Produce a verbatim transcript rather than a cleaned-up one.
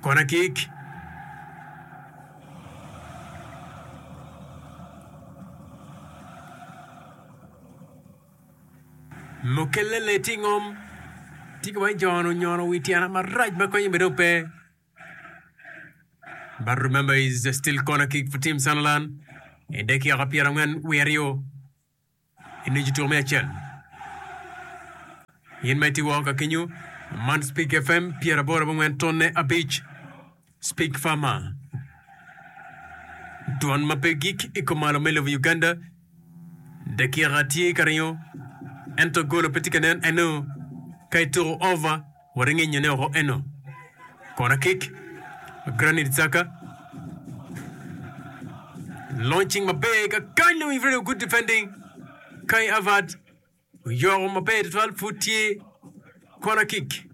Corner kick. Mukelele tingom. Tigwa jono nyono witiana maraj makonyi medope. But remember, it's still corner kick for Team Sunderland. And they can't appear on Werio. In the Jitu Mechel. In Mighty Walker, can you? Man Speak F M, Pierre Borabong and Tonne a beach. Speak Farmer. Duan Mapegik, Ikomalo Mel of Uganda. The Kirati Cario. Ento Golo Petikanen, Eno. Kaito over. Waringin Yano Eno. Corner kick. Granit Zaka. Launching Mbappe, a kind of very good defending. Kai Avad. You're Mbappe, twelve foot corner kick.